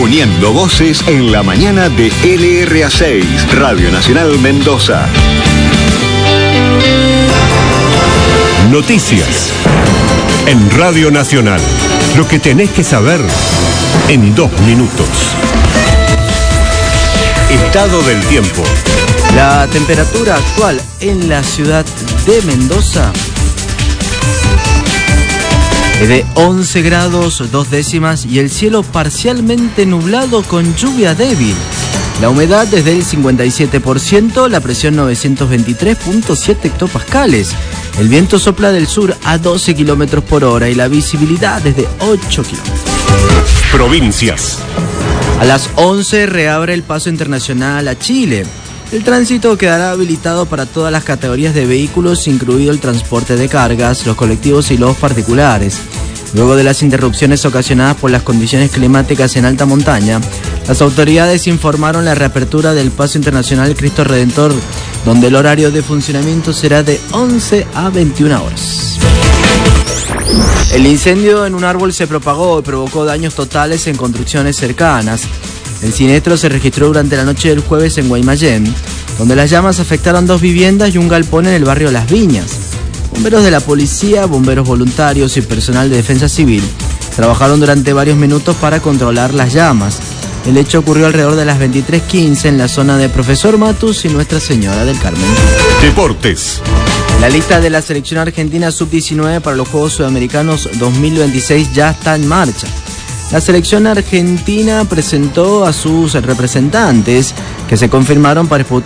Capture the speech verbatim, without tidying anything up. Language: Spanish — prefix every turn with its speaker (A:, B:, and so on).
A: Uniendo voces en la mañana de L R A seis, Radio Nacional Mendoza.
B: Noticias en Radio Nacional. Lo que tenés que saber en dos minutos. Estado del tiempo.
C: La temperatura actual en la ciudad de Mendoza es de once grados dos décimas y el cielo parcialmente nublado con lluvia débil. La humedad es del cincuenta y siete por ciento, la presión novecientos veintitrés punto siete hectopascales. El viento sopla del sur a doce kilómetros por hora y la visibilidad es de ocho kilómetros.
B: Provincias.
C: A las once reabre el paso internacional a Chile. El tránsito quedará habilitado para todas las categorías de vehículos, incluido el transporte de cargas, los colectivos y los particulares. Luego de las interrupciones ocasionadas por las condiciones climáticas en alta montaña, las autoridades informaron la reapertura del Paso Internacional Cristo Redentor, donde el horario de funcionamiento será de once a veintiuna horas. El incendio en un árbol se propagó y provocó daños totales en construcciones cercanas. El siniestro se registró durante la noche del jueves en Guaymallén, donde las llamas afectaron dos viviendas y un galpón en el barrio Las Viñas. Bomberos de la policía, bomberos voluntarios y personal de defensa civil trabajaron durante varios minutos para controlar las llamas. El hecho ocurrió alrededor de las veintitrés quince en la zona de Profesor Matus y Nuestra Señora del Carmen.
B: Deportes.
C: La lista de la selección argentina sub diecinueve para los Juegos Sudamericanos dos mil veintiséis ya está en marcha. La selección argentina presentó a sus representantes que se confirmaron para